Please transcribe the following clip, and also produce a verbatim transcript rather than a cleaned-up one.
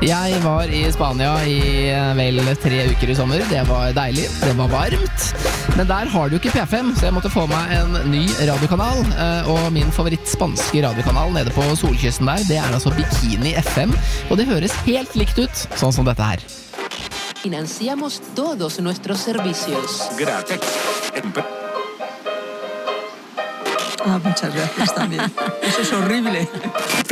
Jeg var i Spania i vel tre uker i sommer. Det var deilig, det var varmt. Men der har du ikke P fem, så jeg måtte få meg en ny radiokanal. Og min favoritt spanske radiokanal nede på solkysten der, det er altså Bikini F M. Og det høres helt likt ut, sånn som dette her. Financiamos todos nuestros servicios. Gracias. Ah, muchas gracias también. Eso es horrible.